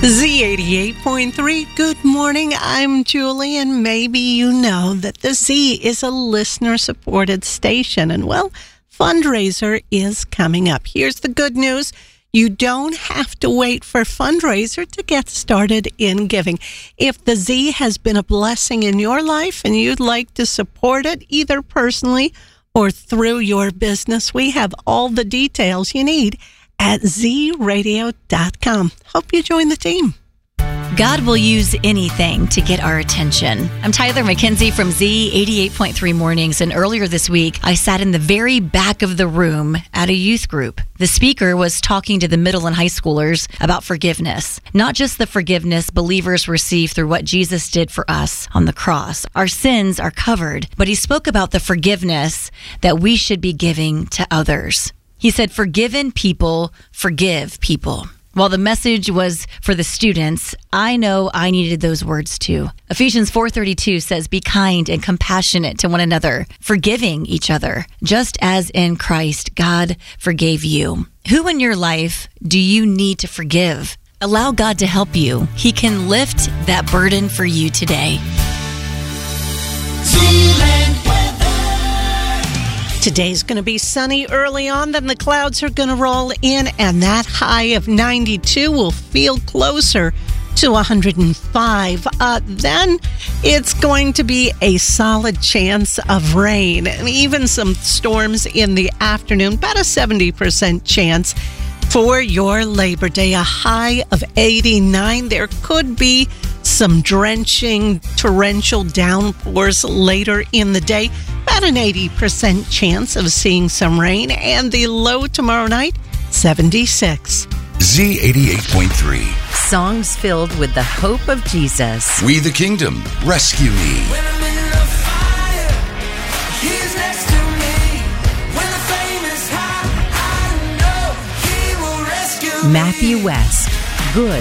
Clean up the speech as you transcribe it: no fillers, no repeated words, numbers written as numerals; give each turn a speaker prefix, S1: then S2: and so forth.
S1: Z88.3, good morning. I'm Julie, and maybe you know that the Z is a listener-supported station. And, well, fundraiser is coming up. Here's the good news. You don't have to wait for fundraiser to get started in giving. If the Z has been a blessing in your life and you'd like to support it, either personally or through your business, we have all the details you need at zradio.com. Hope you join the team.
S2: God will use anything to get our attention. I'm Tyler McKenzie from Z88.3 Mornings, and earlier this week, I sat in the very back of the room at a youth group. The speaker was talking to the middle and high schoolers about forgiveness. Not just the forgiveness believers receive through what Jesus did for us on the cross. Our sins are covered, but he spoke about the forgiveness that we should be giving to others. He said, forgiven people forgive people. While the message was for the students, I know I needed those words too. Ephesians 4:32 says, be kind and compassionate to one another, forgiving each other, just as in Christ God forgave you. Who in your life do you need to forgive? Allow God to help you. He can lift that burden for you today.
S1: Today's going to be sunny early on, then the clouds are going to roll in, and that high of 92 will feel closer to 105. Then it's going to be a solid chance of rain, and even some storms in the afternoon, about a 70% chance for your Labor Day, a high of 89. There could be some drenching torrential downpours later in the day. About an 80% chance of seeing some rain, and the low tomorrow night, 76.
S3: Z88.3.
S4: Songs filled with the hope of Jesus.
S3: We the Kingdom, rescue me.
S5: When I'm in the fire, he's next to me. When the flame is high, I know he will rescue me.
S4: Matthew West, Good